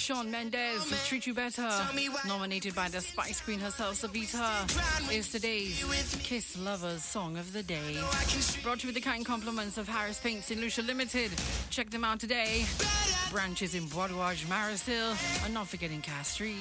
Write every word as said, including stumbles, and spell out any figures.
Shawn Mendes, Treat You Better, nominated by the Spice Queen herself, Savita, is today's Kiss Lovers Song of the Day. Brought to you with the kind compliments of Harris Paint Saint Lucia Limited. Check them out today. Branches in Bois Maris Hill, and not forgetting Castries.